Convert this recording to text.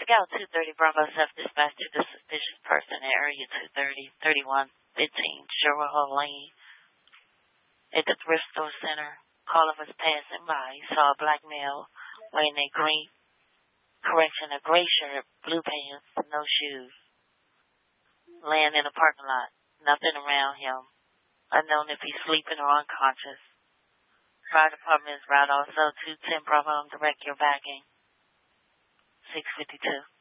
out 230 Bravo self-dispatch to the suspicious person at area 230-3115 Sherwood Lane at the thrift store center. Caller was passing by. He saw a black male wearing a gray shirt, blue pants, no shoes, laying in a parking lot. Nothing around him. Unknown if he's sleeping or unconscious. Fire department is route also 210 Bravo. Direct your backing. 652.